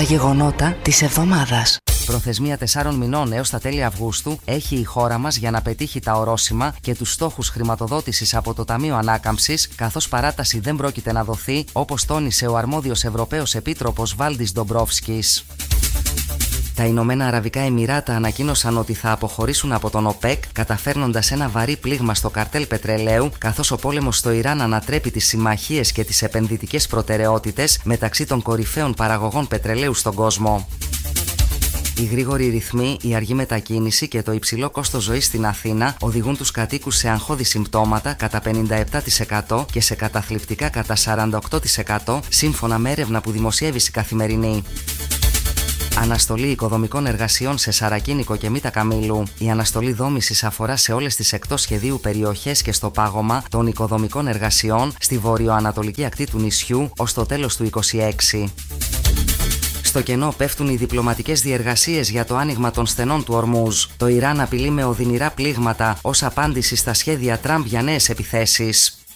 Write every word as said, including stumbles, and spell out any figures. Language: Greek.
γεγονότα της εβδομάδας. Προθεσμία τεσσάρων μηνών έως τα τέλη Αυγούστου έχει η χώρα μας για να πετύχει τα ορόσημα και τους στόχους χρηματοδότησης από το Ταμείο Ανάκαμψης, καθώς παράταση δεν πρόκειται να δοθεί, όπως τόνισε ο αρμόδιος Ευρωπαίος Επίτροπος Βάλντις Ντομπρόφσκης. Τα Ηνωμένα Αραβικά Εμιράτα ανακοίνωσαν ότι θα αποχωρήσουν από τον ΟΠΕΚ, καταφέρνοντας ένα βαρύ πλήγμα στο καρτέλ πετρελαίου, καθώς ο πόλεμος στο Ιράν ανατρέπει τις συμμαχίες και τις επενδυτικές προτεραιότητες μεταξύ των κορυφαίων παραγωγών πετρελαίου στον κόσμο. Οι γρήγοροι ρυθμοί, η αργή μετακίνηση και το υψηλό κόστος ζωής στην Αθήνα οδηγούν τους κατοίκους σε αγχώδη συμπτώματα κατά πενήντα επτά τοις εκατό και σε καταθλιπτικά κατά σαράντα οκτώ τοις εκατό, σύμφωνα με έρευνα που δημοσιεύει η Καθημερινή. Αναστολή οικοδομικών εργασιών σε Σαρακίνικο και Μύτα Καμήλου. Η αναστολή δόμησης αφορά σε όλες τις εκτός σχεδίου περιοχές και στο πάγωμα των οικοδομικών εργασιών στη βορειοανατολική ακτή του νησιού ως το τέλος του είκοσι έξι. Στο κενό πέφτουν οι διπλωματικές διεργασίες για το άνοιγμα των στενών του Ορμούζ. Το Ιράν απειλεί με οδυνηρά πλήγματα ως απάντηση στα σχέδια Τραμπ για νέες επιθέσεις.